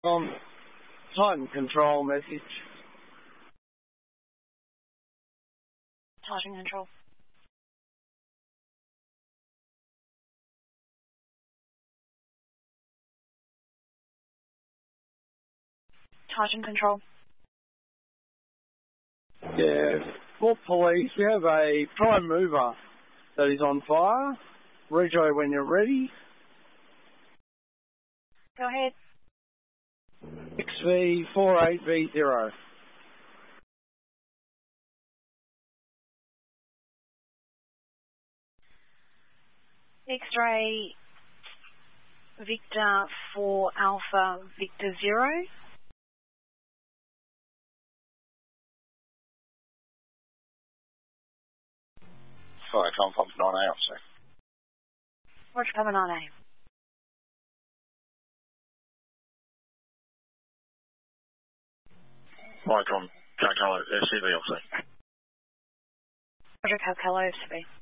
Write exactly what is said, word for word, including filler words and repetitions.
Um, Titan control message. Titan control. Titan control. Yeah, for police, we have a prime mover that is on fire. Rego when you're ready. Go ahead. X V four eight V zero. X-ray Victor four Alpha Victor zero. Sorry, Tom Pump nine A, sir. Roger, Papa nine A. Mike on Calcalo, S C V, I'll say. Roger, Calcalo, S C V.